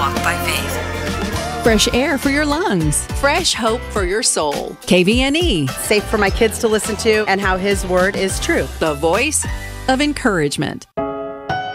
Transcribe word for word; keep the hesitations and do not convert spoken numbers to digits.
Walk by faith. Fresh air for your lungs. Fresh hope for your soul. K V N E. Safe for my kids to listen to, and how his word is true. The voice of encouragement.